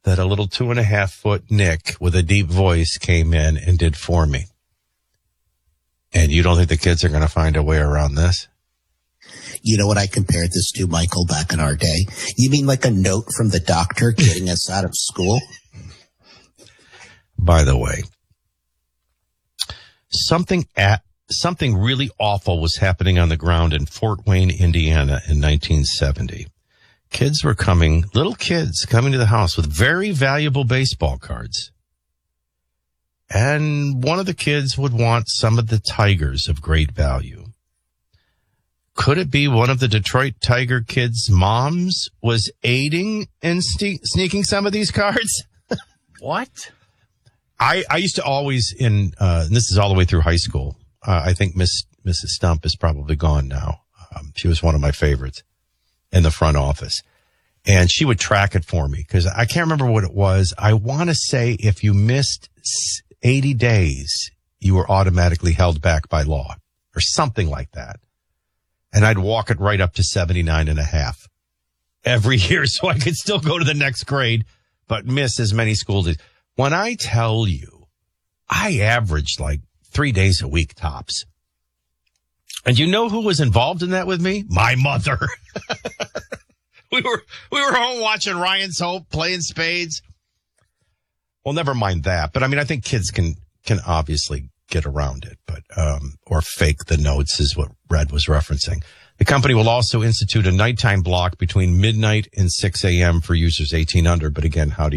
that a little 2.5-foot Nick with a deep voice came in and did for me. And you don't think the kids are going to find a way around this? You know what I compared this to, Michael, back in our day? You mean like a note from the doctor getting us out of school? By the way, something really awful was happening on the ground in Fort Wayne, Indiana in 1970. Little kids coming to the house with very valuable baseball cards. And one of the kids would want some of the Tigers of great value. Could it be one of the Detroit Tiger kids' moms was aiding in sneaking some of these cards? What? I used to always and this is all the way through high school. I think Mrs. Stump is probably gone now. She was one of my favorites in the front office. And she would track it for me because I can't remember what it was. I want to say if you missed 80 days, you were automatically held back by law or something like that. And I'd walk it right up to 79.5 every year so I could still go to the next grade, but miss as many school days. When I tell you, I averaged like 3 days a week tops. And you know who was involved in that with me? My mother. We were home watching Ryan's Hope, playing spades. Well, never mind that. But I mean, I think kids can obviously get around it, but, or fake the notes is what Red was referencing. The company will also institute a nighttime block between midnight and 6 a.m. for users 18 under. But again, how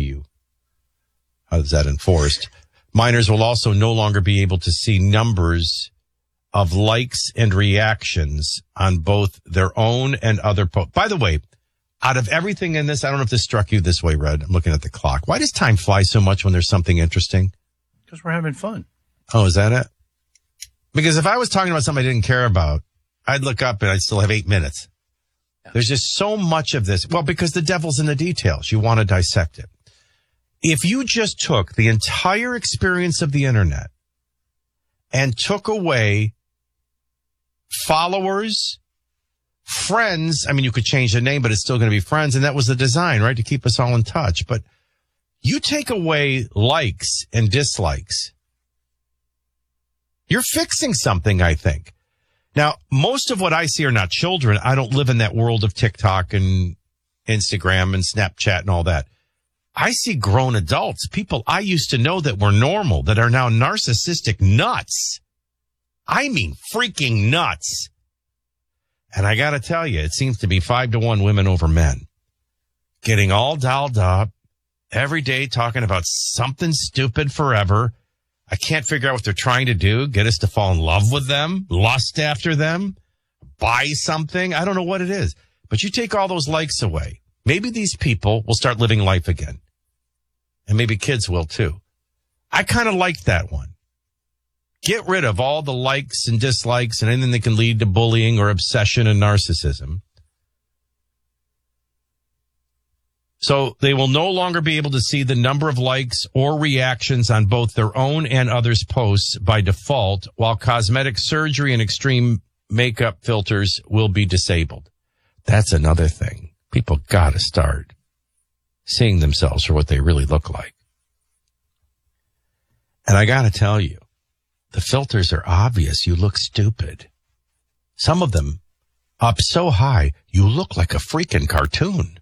is that enforced? Minors will also no longer be able to see numbers of likes and reactions on both their own and other posts. By the way, out of everything in this, I don't know if this struck you this way, Red. I'm looking at the clock. Why does time fly so much when there's something interesting? Because we're having fun. Oh, is that it? Because if I was talking about something I didn't care about, I'd look up and I'd still have 8 minutes. Yeah. There's just so much of this. Well, because the devil's in the details. You want to dissect it. If you just took the entire experience of the internet and took away followers, friends, I mean, you could change the name, but it's still going to be friends. And that was the design, right? To keep us all in touch. But you take away likes and dislikes, you're fixing something, I think. Now, most of what I see are not children. I don't live in that world of TikTok and Instagram and Snapchat and all that. I see grown adults, people I used to know that were normal, that are now narcissistic nuts. I mean, freaking nuts. And I got to tell you, it seems to be 5-to-1 women over men. Getting all dolled up every day, talking about something stupid forever. I can't figure out what they're trying to do. Get us to fall in love with them, lust after them, buy something. I don't know what it is. But you take all those likes away. Maybe these people will start living life again. And maybe kids will too. I kind of like that one. Get rid of all the likes and dislikes and anything that can lead to bullying or obsession and narcissism. So they will no longer be able to see the number of likes or reactions on both their own and others' posts by default, while cosmetic surgery and extreme makeup filters will be disabled. That's another thing. People got to start seeing themselves for what they really look like. And I got to tell you, the filters are obvious. You look stupid. Some of them up so high, you look like a freaking cartoon.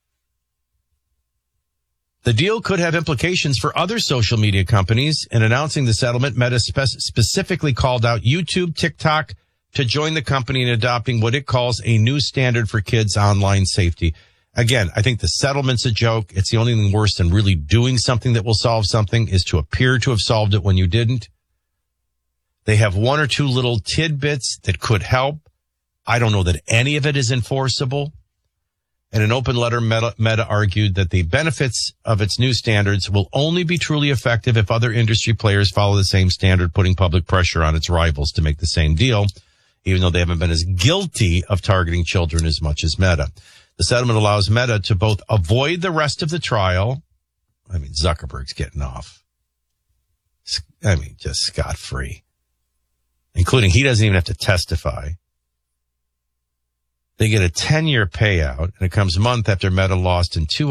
The deal could have implications for other social media companies. In announcing the settlement, Meta specifically called out YouTube, TikTok to join the company in adopting what it calls a new standard for kids' online safety. Again, I think the settlement's a joke. It's the only thing worse than really doing something that will solve something is to appear to have solved it when you didn't. They have one or two little tidbits that could help. I don't know that any of it is enforceable. In an open letter, Meta argued that the benefits of its new standards will only be truly effective if other industry players follow the same standard, putting public pressure on its rivals to make the same deal, even though they haven't been as guilty of targeting children as much as Meta. The settlement allows Meta to both avoid the rest of the trial. I mean, Zuckerberg's getting off. I mean, just scot-free. Including he doesn't even have to testify. They get a 10-year payout, and it comes a month after Meta lost in two